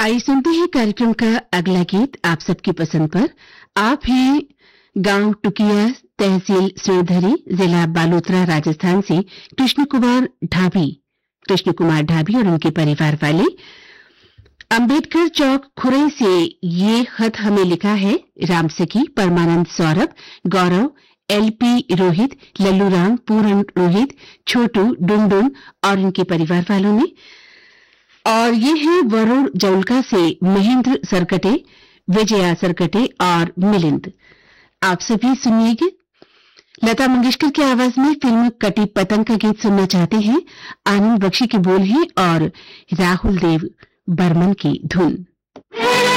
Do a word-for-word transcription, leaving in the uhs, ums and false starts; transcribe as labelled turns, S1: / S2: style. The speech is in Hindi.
S1: आइए सुनते हैं कार्यक्रम का अगला गीत आप सबकी पसंद पर। आप हैं गांव टुकिया, तहसील सुरधरी, जिला बालोतरा, राजस्थान से कृष्ण कुमार ढाबी कृष्ण कुमार ढाबी और उनके परिवार वाले। अंबेडकर चौक खुरई से ये खत हमें लिखा है राम सखी, परमानंद, सौरभ, गौरव, एलपी रोहित, लल्लू राम, पूरन रोहित, छोटू, डुनडुन और उनके परिवार वालों ने। और ये है वरुण जौलका से महेंद्र सरकटे, विजया सरकटे और मिलिंद। आप सभी सुनिएगा। लता मंगेशकर की आवाज में फिल्म कटी पतंग का गीत सुनना चाहते हैं। आनंद बख्शी के बोल हैं और राहुल देव बर्मन की धुन।